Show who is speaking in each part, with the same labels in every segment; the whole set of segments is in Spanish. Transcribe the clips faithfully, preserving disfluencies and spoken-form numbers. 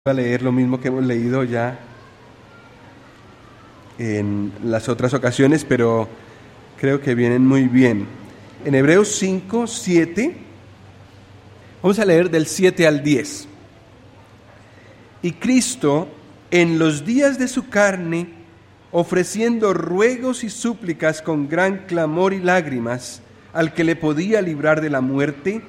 Speaker 1: a leer lo mismo que hemos leído ya en las otras ocasiones, pero creo que vienen muy bien. En Hebreos cinco, siete, vamos a leer del siete al diez. Y Cristo, en los días de su carne, ofreciendo ruegos y súplicas con gran clamor y lágrimas al que le podía librar de la muerte,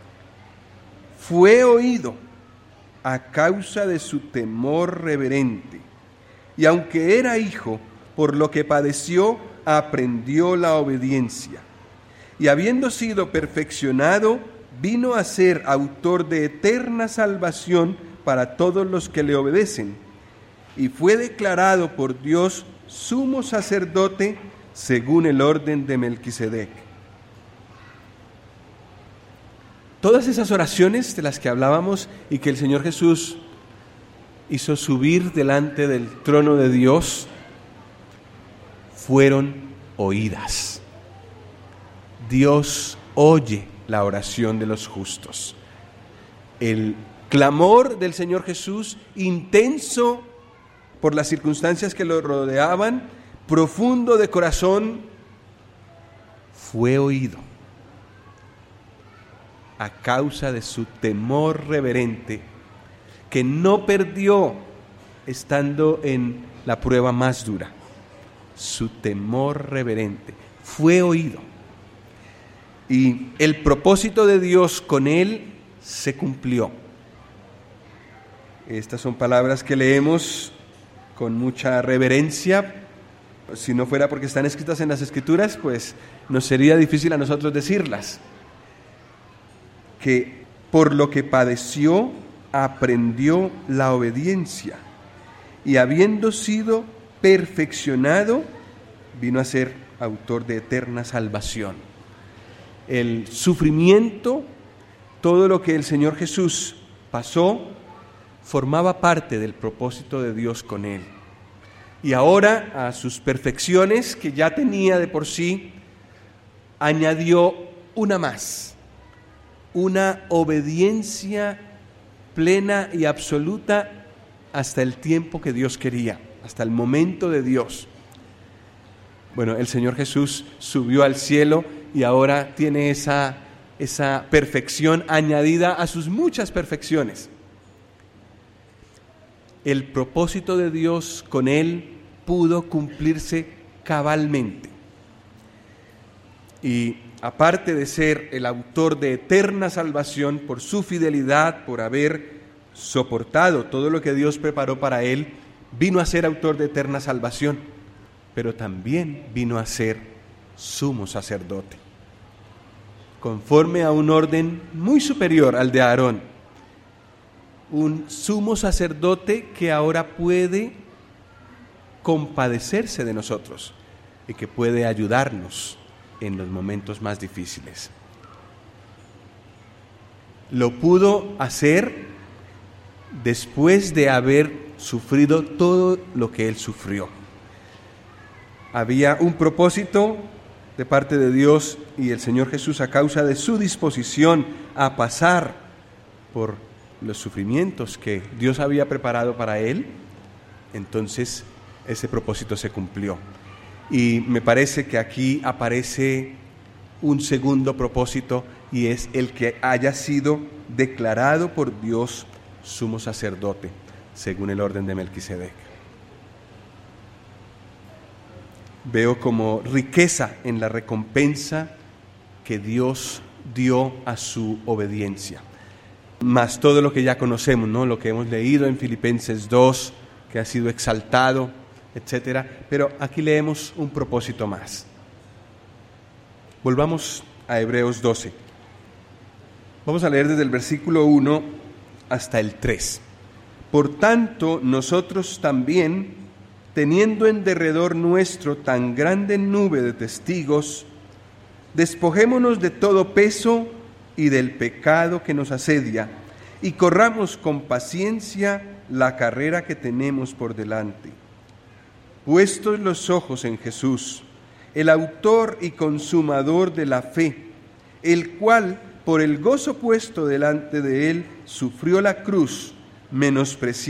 Speaker 1: fue oído a causa de su temor reverente. Y aunque era hijo, por lo que padeció, aprendió la obediencia. Y habiendo sido perfeccionado, vino a ser autor de eterna salvación para todos los que le obedecen. Y fue declarado por Dios sumo sacerdote según el orden de Melquisedec. Todas esas oraciones de las que hablábamos y que el Señor Jesús hizo subir delante del trono de Dios, fueron oídas. Dios oye la oración de los justos. El clamor del Señor Jesús, intenso por las circunstancias que lo rodeaban, profundo de corazón, fue oído a causa de su temor reverente, que no perdió estando en la prueba más dura. Su temor reverente fue oído. Y el propósito de Dios con él se cumplió. Estas son palabras que leemos con mucha reverencia. Si no fuera porque están escritas en las Escrituras, pues nos sería difícil a nosotros decirlas. Que por lo que padeció, aprendió la obediencia, y habiendo sido perfeccionado, vino a ser autor de eterna salvación. El sufrimiento, todo lo que el Señor Jesús pasó, formaba parte del propósito de Dios con él. Y ahora a sus perfecciones, que ya tenía de por sí, añadió una más. Una obediencia plena y absoluta hasta el tiempo que Dios quería, hasta el momento de Dios. Bueno, el Señor Jesús subió al cielo y ahora tiene esa, esa perfección añadida a sus muchas perfecciones. El propósito de Dios con él pudo cumplirse cabalmente. Y aparte de ser el autor de eterna salvación por su fidelidad, por haber soportado todo lo que Dios preparó para él, vino a ser autor de eterna salvación, pero también vino a ser sumo sacerdote, conforme a un orden muy superior al de Aarón, un sumo sacerdote que ahora puede compadecerse de nosotros y que puede ayudarnos en los momentos más difíciles. Lo pudo hacer después de haber sufrido todo lo que él sufrió. Había un propósito de parte de Dios, y el Señor Jesús, a causa de su disposición a pasar por los sufrimientos que Dios había preparado para él, entonces ese propósito se cumplió. Y me parece que aquí aparece un segundo propósito, y es el que haya sido declarado por Dios sumo sacerdote, según el orden de Melquisedec. Veo como riqueza en la recompensa que Dios dio a su obediencia. Más todo lo que ya conocemos, ¿no? Lo que hemos leído en Filipenses dos, que ha sido exaltado, etcétera, pero aquí leemos un propósito más. Volvamos a Hebreos doce. Vamos a leer desde el versículo uno hasta el tres. Por tanto, nosotros también, teniendo en derredor nuestro tan grande nube de testigos, despojémonos de todo peso y del pecado que nos asedia, y corramos con paciencia la carrera que tenemos por delante. Puestos los ojos en Jesús, el autor y consumador de la fe, el cual, por el gozo puesto delante de él, sufrió la cruz, menospreciado